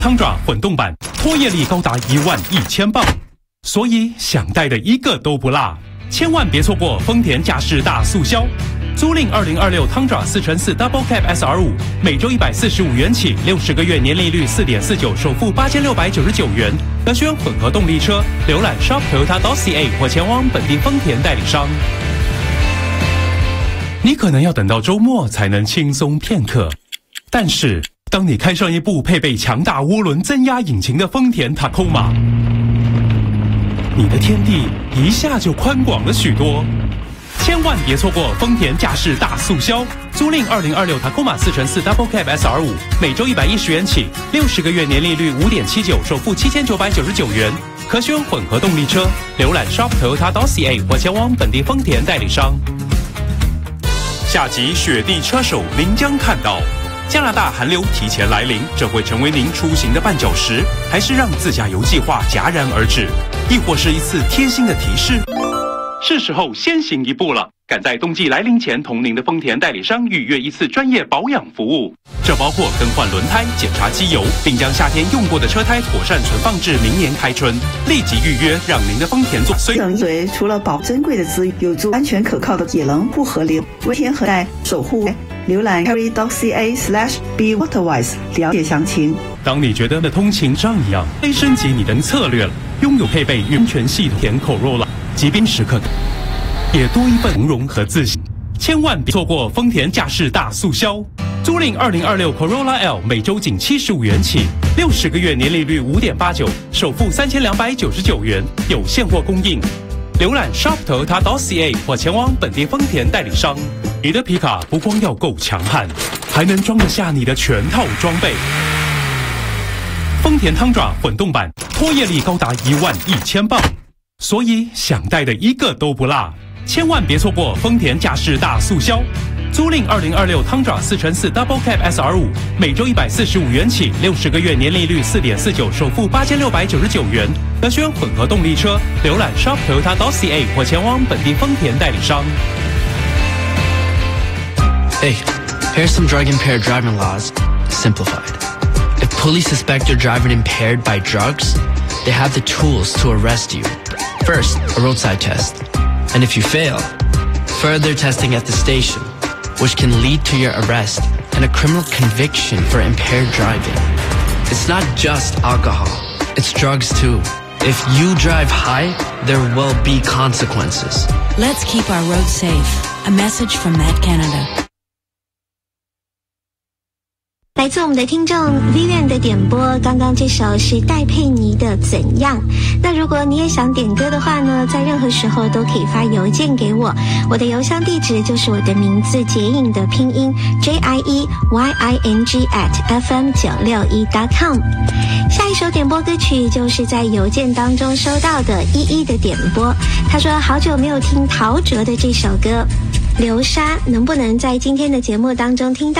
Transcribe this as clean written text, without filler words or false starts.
汤爪混动版，拖曳力高达11000磅，所以想带的一个都不落。千万别错过丰田驾驶大促销，租赁2026汤爪4x4 Double Cab SR5，每周145元起，60个月年利率4.49%，首付8699元。可选混合动力车，浏览 shop.toyota.ca 或前往本地丰田代理商。你可能要等到周末才能轻松片刻，但是当你开上一部配备强大涡轮增压引擎的丰田 Tacoma， 你的天地一下就宽广了许多。千万别错过丰田驾驶大促销，租赁2026 Tacoma 4x4 Double Cab SR5，每周110元起，60个月年利率5.79%，首付7999元。可选混合动力车，浏览 shop.toyota.ca 或前往本地丰田代理商。下集雪地车手您将看到，加拿大寒流提前来临，这会成为您出行的绊脚石，还是让自驾游计划戛然而止，亦或是一次贴心的提示？是时候先行一步了，赶在冬季来临前同您的丰田代理商预约一次专业保养服务，这包括更换轮胎、检查机油，并将夏天用过的车胎妥善存放至明年开春。立即预约，让您的丰田做。 冷水除了保珍贵的资源，有助安全可靠的也能不合流。为天和带守护，浏览 carry.ca/bewaterwise 了解详情。 当你觉得通勤障一样，可以升级你的策略了，拥有配备安全系统 Corolla， 即便时刻也多一份从容和自信。千万别错过丰田驾驶大促销，租赁2026 Corolla L 每周仅75元起，60个月年利率5.89%，首付3299元，有现货供应。浏览 shop.toyota.ca 或前往本地丰田代理商。你的皮卡不光要够强悍，还能装得下你的全套装备。丰田汤爪混动版，拖曳力高达11000磅，所以想带的一个都不落。千万别错过丰田驾驶大促销，租赁2026汤爪4x4 Double Cab SR5，每周145元起，60个月年利率4.49%，首付8699元。可选混合动力车，浏览 shop.toyota.ca 或前往本地丰田代理商。 Hey, here's some drug-impaired driving laws, simplified. If police suspect you're driving impaired by drugs, they have the tools to arrest you. First, a roadside test. And if you fail, further testing at the station, which can lead to your arrest and a criminal conviction for impaired driving. It's not just alcohol, it's drugs too. If you drive high, there will be consequences. Let's keep our roads safe. A message from Met Canada. 来自我们的听众 Vivian 的点播，刚刚这首是戴佩妮的《怎样》。那如果你也想点歌的话呢，在任何时候都可以发邮件给我，我的邮箱地址就是我的名字结印的拼音 JIEYING@fm961.com。下一首点播歌曲就是在邮件当中收到的依依的点播，他说好久没有听陶喆的这首歌《流沙》，能不能在今天的节目当中听到？